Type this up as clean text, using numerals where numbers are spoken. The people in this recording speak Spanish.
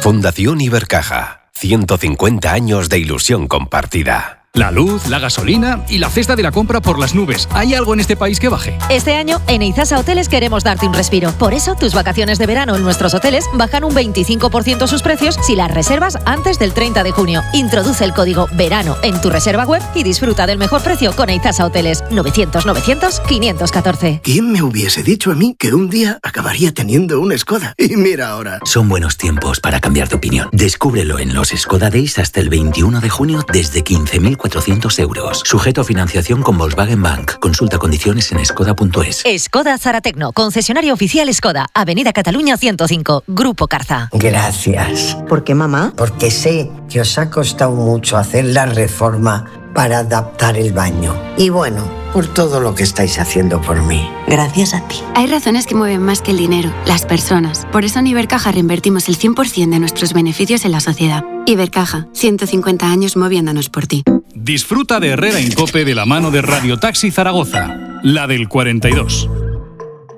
Fundación Ibercaja. 150 años de ilusión compartida. La luz, la gasolina y la cesta de la compra por las nubes. ¿Hay algo en este país que baje? Este año, en Eizasa Hoteles queremos darte un respiro. Por eso, tus vacaciones de verano en nuestros hoteles bajan un 25% sus precios si las reservas antes del 30 de junio. Introduce el código VERANO en tu reserva web y disfruta del mejor precio con Eizasa Hoteles. 900-900-514. ¿Quién me hubiese dicho a mí que un día acabaría teniendo un Skoda? Y mira ahora. Son buenos tiempos para cambiar de opinión. Descúbrelo en los Skoda Days hasta el 21 de junio desde 15.400 euros. Sujeto a financiación con Volkswagen Bank. Consulta condiciones en skoda.es. Skoda Zara Tecno, concesionario oficial Skoda, Avenida Cataluña 105, Grupo Carza. Gracias. ¿Por qué, mamá? Porque sé que os ha costado mucho hacer la reforma para adaptar el baño. Y bueno, por todo lo que estáis haciendo por mí. Gracias a ti. Hay razones que mueven más que el dinero, las personas. Por eso en Ibercaja reinvertimos el 100% de nuestros beneficios en la sociedad. Ibercaja, 150 años moviéndonos por ti. Disfruta de Herrera en COPE de la mano de Radio Taxi Zaragoza, la del 42.